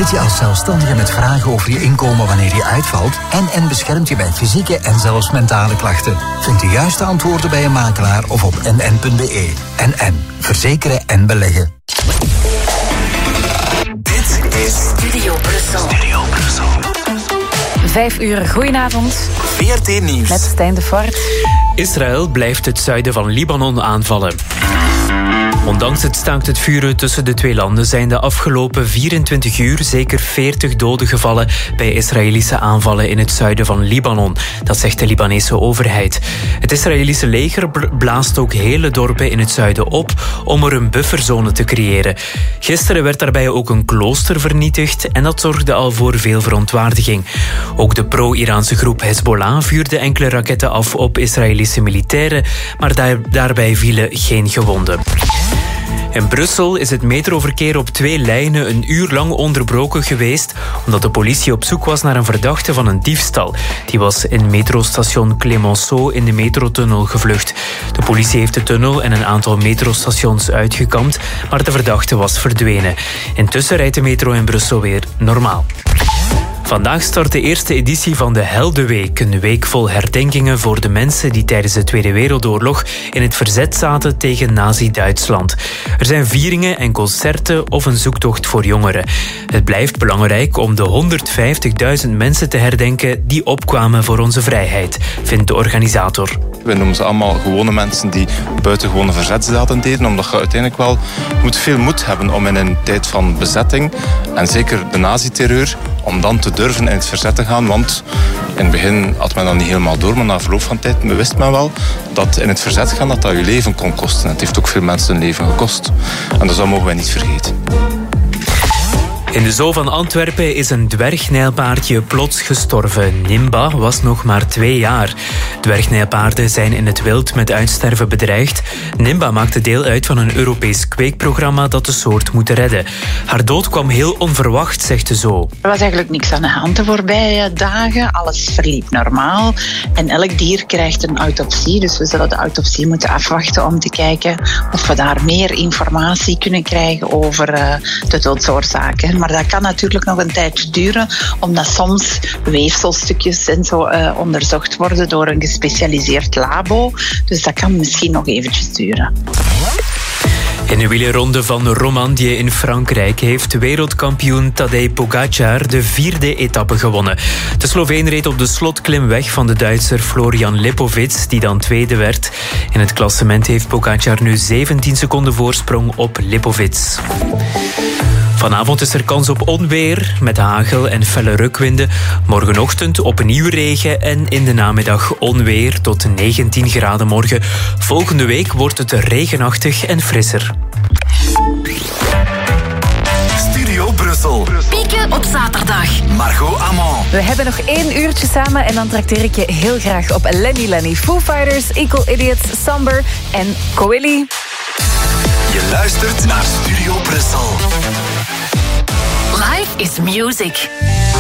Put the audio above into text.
Zit je als zelfstandige met vragen over je inkomen wanneer je uitvalt? NN beschermt je bij fysieke en zelfs mentale klachten. Vind de juiste antwoorden bij een makelaar of op nn.be. NN. Verzekeren en beleggen. Dit is Studio Brussel. 5 uur, goedenavond. VRT Nieuws. Met Stijn de Voort. Israël blijft het zuiden van Libanon aanvallen. Ondanks het staakt het vuren tussen de twee landen zijn de afgelopen 24 uur zeker 40 doden gevallen bij Israëlische aanvallen in het zuiden van Libanon. Dat zegt de Libanese overheid. Het Israëlische leger blaast ook hele dorpen in het zuiden op om er een bufferzone te creëren. Gisteren werd daarbij ook een klooster vernietigd en dat zorgde al voor veel verontwaardiging. Ook de pro-Iraanse groep Hezbollah vuurde enkele raketten af op Israëlische militairen, maar daarbij vielen geen gewonden. In Brussel is het metroverkeer op 2 lijnen een uur lang onderbroken geweest omdat de politie op zoek was naar een verdachte van een diefstal. Die was in metrostation Clemenceau in de metrotunnel gevlucht. De politie heeft de tunnel en een aantal metrostations uitgekampt, maar de verdachte was verdwenen. Intussen rijdt de metro in Brussel weer normaal. Vandaag start de eerste editie van de Heldenweek, een week vol herdenkingen voor de mensen die tijdens de Tweede Wereldoorlog in het verzet zaten tegen Nazi-Duitsland. Er zijn vieringen en concerten of een zoektocht voor jongeren. Het blijft belangrijk om de 150.000 mensen te herdenken die opkwamen voor onze vrijheid, vindt de organisator. We noemen ze allemaal gewone mensen die buitengewone verzetsdaden deden, omdat je uiteindelijk wel veel moed hebben om in een tijd van bezetting, en zeker de nazi-terreur, om dan te durven in het verzet te gaan. Want in het begin had men dat niet helemaal door, maar na verloop van tijd wist men wel dat in het verzet gaan dat je leven kon kosten. Het heeft ook veel mensen hun leven gekost. En dus dat mogen wij niet vergeten. In de zoo van Antwerpen is een dwergnijlpaardje plots gestorven. Nimba was nog maar 2 jaar. Dwergnijlpaarden zijn in het wild met uitsterven bedreigd. Nimba maakte deel uit van een Europees kweekprogramma dat de soort moet redden. Haar dood kwam heel onverwacht, zegt de zoo. Er was eigenlijk niks aan de hand de voorbije dagen. Alles verliep normaal. En elk dier krijgt een autopsie. Dus we zullen de autopsie moeten afwachten om te kijken of we daar meer informatie kunnen krijgen over de doodsoorzaken. Maar dat kan natuurlijk nog een tijdje duren, omdat soms weefselstukjes en zo onderzocht worden door een gespecialiseerd labo. Dus dat kan misschien nog eventjes duren. In de wielerronde van Romandie in Frankrijk heeft wereldkampioen Tadej Pogačar de 4e etappe gewonnen. De Sloveen reed op de slotklimweg van de Duitser Florian Lipovic, die dan 2e werd. In het klassement heeft Pogačar nu 17 seconden voorsprong op Lipovic. Vanavond is er kans op onweer met hagel en felle rukwinden. Morgenochtend opnieuw regen en in de namiddag onweer tot 19 graden morgen. Volgende week wordt het regenachtig en frisser. Studio Brussel. Pieken op zaterdag. Margot Amand. We hebben nog 1 uurtje samen en dan trakteer ik je heel graag op Lenny Lenny, Foo Fighters, Equal Idiots, Somber en Coeli. Je luistert naar Studio Brussel. Life is music.